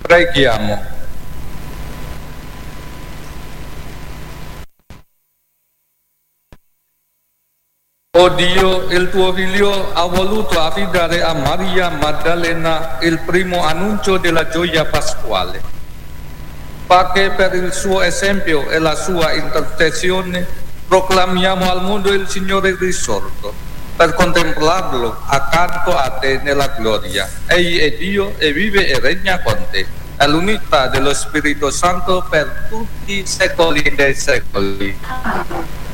Preghiamo. O Dio, il tuo Figlio ha voluto affidare a Maria Maddalena il primo annuncio della gioia pasquale. Fa che per il suo esempio e la sua intercessione proclamiamo al mondo il Signore risorto, per contemplarlo accanto a te nella gloria. Egli è Dio e vive e regna con te, nell'unità dello Spirito Santo per tutti i secoli dei secoli.